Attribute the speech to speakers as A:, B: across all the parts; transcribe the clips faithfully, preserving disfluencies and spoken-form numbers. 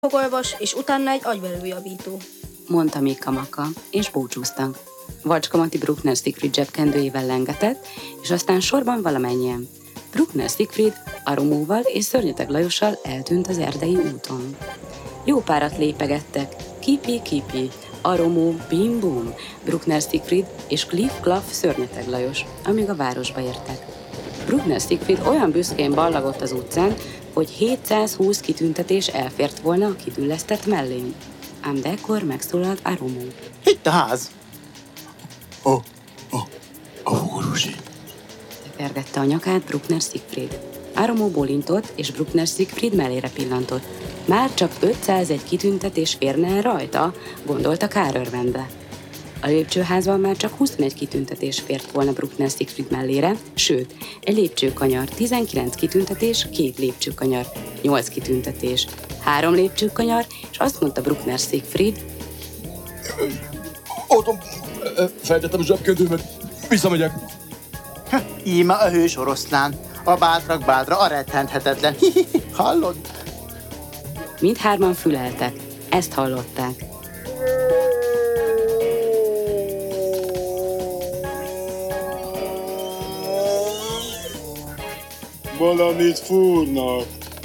A: fogorvos, és utána egy agyvelőjavító.
B: Mondta Mikka Makka, és búcsúztak. Vacska Mati Bruckner Siegfried zsebkendőjével lengetett, és aztán sorban valamennyien. Bruckner Siegfried Aromóval és Szörnyeteg Lajossal eltűnt az erdei úton. Jó párat lépegettek, kipi-kipi, Aromó, bim-bum, Bruckner Siegfried és Kliff-klaff Szörnyeteg Lajos, amíg a városba értek. Bruckner Siegfried olyan büszkén ballagott az utcán, hogy hétszázhúsz kitüntetés elfért volna a kidüllesztett mellén. Ám de ekkor megszólalt Aromó.
C: Itt a ház!
D: A, a, a fúrusi.
B: Tepergette a nyakát Bruckner Siegfried. Aromó bólintott, és Bruckner Siegfried mellére pillantott. Már csak ötszázegy kitüntetés férne el rajta, gondolta kárörvendve. A lépcsőházban már csak huszonegy kitüntetés fért volna Bruckner Siegfried mellére, sőt, egy lépcsőkanyar, tizenkilenc kitüntetés, két lépcsőkanyar, nyolc kitüntetés, három lépcsőkanyar, és azt mondta Bruckner Siegfried.
D: Adom, feltettem a zsebkendőmet, visszamegyek.
C: Ha, íme a hős oroszlán, a bátrak bátra, a rettenthetetlen. Hallod?
B: Mindhárman füleltek, ezt hallották.
D: Valamit fúrnak.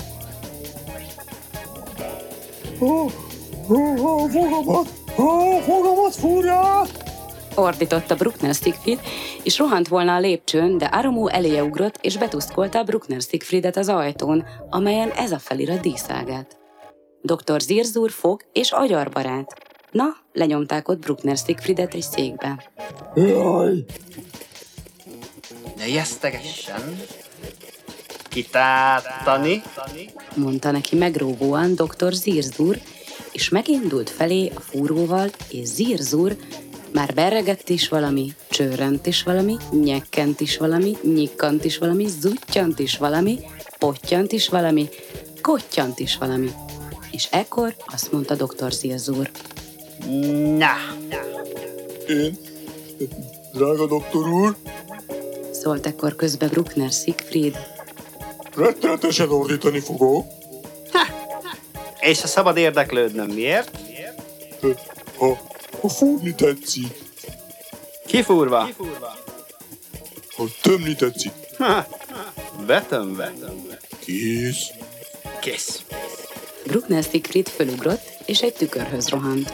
D: Ó, ó, ó, fogamat, ó, fogamat fúrják!
B: Ordította Bruckner Siegfried, és rohant volna a lépcsőn, de Aromó eléje ugrott, és betuszkolta Bruckner Siegfriedet az ajtón, amelyen ez a felirat díszálgát. doktor Zirzur fog és agyarbarát. Na, lenyomták ott Bruckner Siegfriedet egy székbe.
D: Jaj!
C: Ne jesztegessen! Kitátani!
B: Mondta neki megróvóan doktor Zirzur, és megindult felé a fúróval, és Zirzur már berregett is valami, csörrent is valami, nyekkent is valami, nyikkant is valami, zuttyant is valami, pottyant is valami, kottyant is valami. És ekkor azt mondta doktor Zirzur.
C: Na!
D: Én, drága doktor úr,
B: Szólt ekkor közbe Bruckner Siegfried.
D: rettenetesen ordítani fogok.
C: És ha szabad érdeklődnöm, miért?
D: Ha, ha fúrni tetszik,
C: Kifúrva?
D: ha tömni tetszik,
C: Ha, betömve.
D: kész.
C: Kész.
B: Bruckner Siegfried fölugrott, és egy tükörhöz rohant.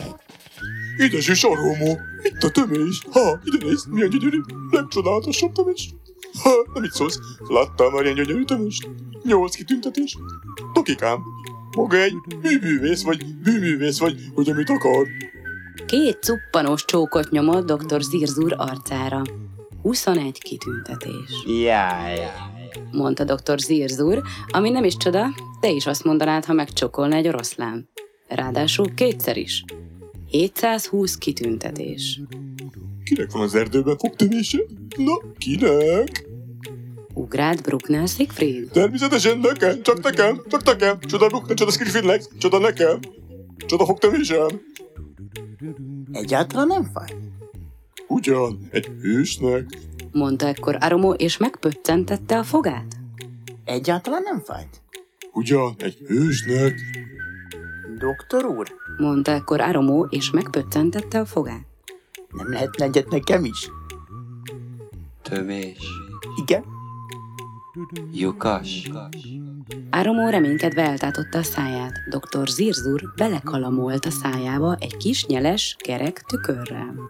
D: Édes és Aromó, itt a tömés. Ha, ide nézd, milyen gyönyörű, legcsodálatosabb tömés. Ha, nem itt szólsz, láttál már ilyen gyönyörű tömést? Nyolc kitüntetés. Tokikám, maga egy műművész vagy, műművész vagy, hogy amit akar.
B: Két cuppanós csókot nyomott doktor Zirzur arcára. huszonegy kitüntetés,
C: Jaj.
B: mondta doktor Zirzur, ami nem is csoda, te is azt mondanád, ha megcsokolna egy oroszlán. Ráadásul kétszer is. hétszázhúsz kitüntetés.
D: Kinek van az erdőben fogtömése? Na, kinek?
B: Ugrált Bruckner Siegfried.
D: Természetesen nekem, csak nekem, csak nekem. Csoda Bruckner, csoda Siegfriednek, csoda nekem. Csoda fogtömésem.
C: Egyáltalán nem fáj?
D: Ugyan, egy hősnek.
B: Mondta ekkor Aromó, és megpöccentette a fogát.
C: Egyáltalán nem fájt?
D: Ugyan, egy hősnek.
C: Doktor úr,
B: Mondta ekkor Aromó, és megpöccentette a fogát.
C: nem lehetne egyet nekem is?
E: Tömés,
C: Igen?
E: lyukas,
B: Aromó reménykedve eltátotta a száját. doktor Zirzur belekalamolt a szájába egy kis nyeles, kerek tükörrel.